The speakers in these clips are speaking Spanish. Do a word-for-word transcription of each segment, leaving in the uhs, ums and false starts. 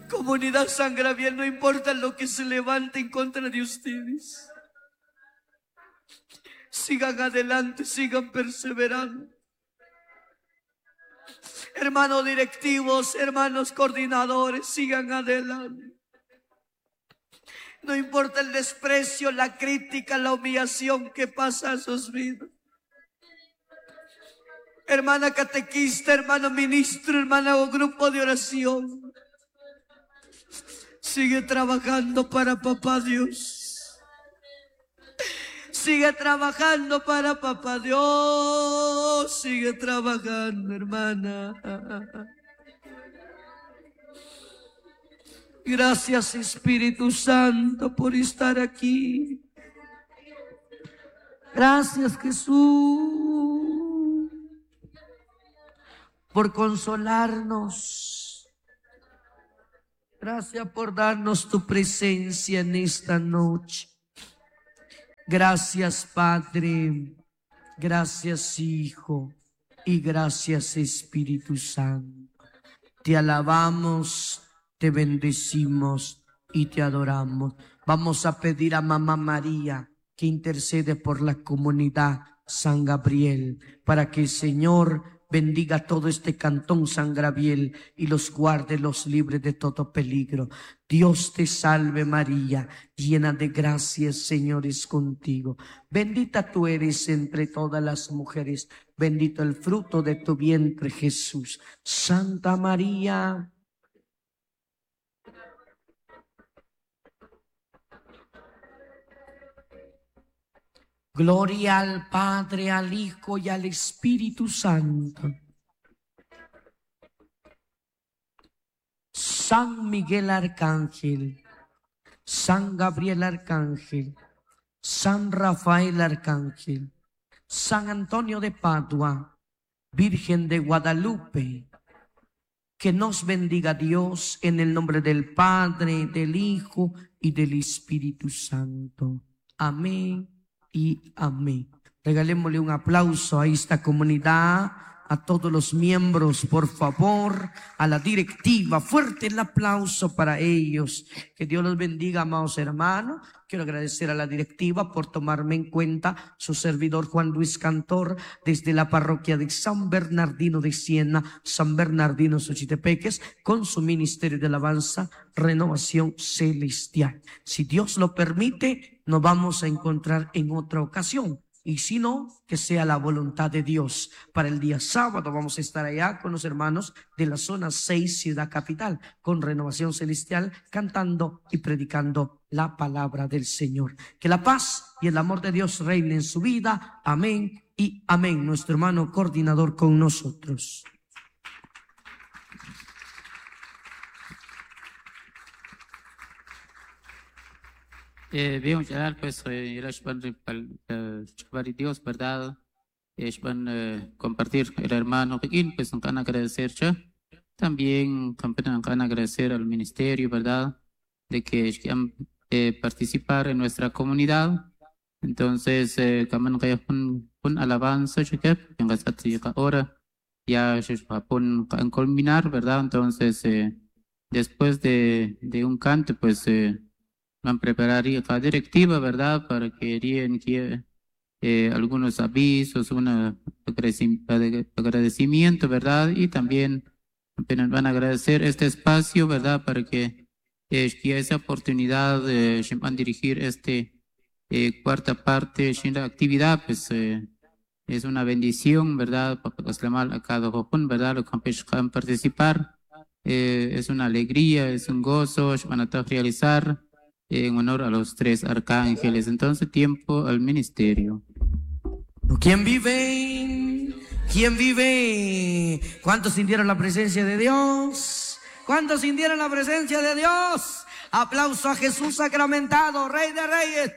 Comunidad San Gabriel, no importa lo que se levante en contra de ustedes. Sigan adelante, sigan perseverando. Hermanos directivos, hermanos coordinadores, sigan adelante. No importa el desprecio, la crítica, la humillación que pasa a sus vidas. Hermana catequista, hermano ministro, hermana o grupo de oración, sigue trabajando para Papá Dios. Sigue trabajando para Papá Dios. Sigue trabajando, hermana. Gracias, Espíritu Santo, por estar aquí. Gracias, Jesús, por consolarnos. Gracias por darnos tu presencia en esta noche. Gracias, Padre. Gracias, Hijo. Y gracias, Espíritu Santo. Te alabamos, te bendecimos y te adoramos. Vamos a pedir a Mamá María que intercede por la comunidad San Gabriel, para que el Señor bendiga todo este cantón San Gabriel y los guarde, los libre de todo peligro. Dios te salve María, llena de gracia, el Señor es contigo. Bendita tú eres entre todas las mujeres, bendito el fruto de tu vientre Jesús. Santa María, gloria al Padre, al Hijo y al Espíritu Santo. San Miguel Arcángel, San Gabriel Arcángel, San Rafael Arcángel, San Antonio de Padua, Virgen de Guadalupe, que nos bendiga Dios en el nombre del Padre, del Hijo y del Espíritu Santo. Amén y amén. Regalémosle un aplauso a esta comunidad, a todos los miembros, por favor, a la directiva. Fuerte el aplauso para ellos. Que Dios los bendiga, amados hermanos. Quiero agradecer a la directiva por tomarme en cuenta, su servidor Juan Luis Cantor, desde la parroquia de San Bernardino de Siena, San Bernardino Xochitepeques, con su ministerio de alabanza, Renovación Celestial. Si Dios lo permite, nos vamos a encontrar en otra ocasión. Y si no, que sea la voluntad de Dios. Para el día sábado vamos a estar allá con los hermanos de la zona seis, Ciudad Capital, con Renovación Celestial, cantando y predicando la palabra del Señor. Que la paz y el amor de Dios reine en su vida. Amén y amén. Nuestro hermano coordinador con nosotros. Eh, bien, general, pues, eh, Dios, ¿verdad? Es van compartir el hermano Pequín, pues, nos van a agradecer, ¿ya? También nos van a agradecer al ministerio, ¿verdad? De que quieran eh, participar en nuestra comunidad. Entonces, eh, kaman kaya pun pun alabanza, ¿ya? En esta hora ya se va a culminar, ¿verdad? Entonces, eh, después de, de un canto, pues, eh, van a preparar la directiva, ¿verdad? Para que harían eh, algunos avisos, un agradecimiento, ¿verdad? Y también apenas van a agradecer este espacio, ¿verdad? Para que, eh, que esa oportunidad eh, se van a dirigir este eh, cuarta parte de la actividad, pues eh, es una bendición, ¿verdad? Para a cada joven, ¿verdad? Los que van a participar, eh, es una alegría, es un gozo, van a realizar en honor a los tres arcángeles. Entonces, tiempo al ministerio. ¿Quién vive? ¿Quién vive? ¿Cuántos sintieron la presencia de Dios? ¿Cuántos sintieron la presencia de Dios? Aplauso a Jesús sacramentado, Rey de Reyes.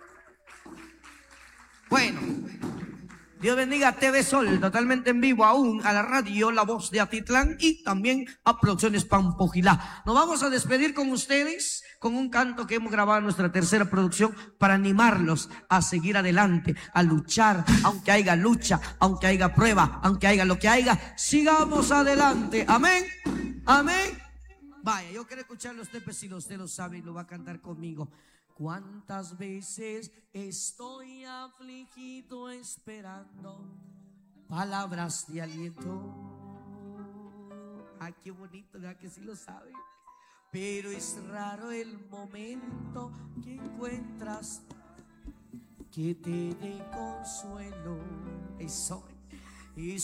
Bueno, Dios bendiga a T V Sol, totalmente en vivo aún, a la radio La Voz de Atitlán y también a Producciones Pampojilá. Nos vamos a despedir con ustedes con un canto que hemos grabado en nuestra tercera producción para animarlos a seguir adelante, a luchar, aunque haya lucha, aunque haya prueba, aunque haya lo que haya, sigamos adelante. Amén, amén Vaya, yo quiero escucharlo a usted, pues si usted lo sabe y lo va a cantar conmigo. ¿Cuántas veces estoy afligido esperando palabras de aliento? Ah, qué bonito, ¿verdad? Que sí lo sabe. Pero es raro el momento que encuentras que te dé consuelo. Eso.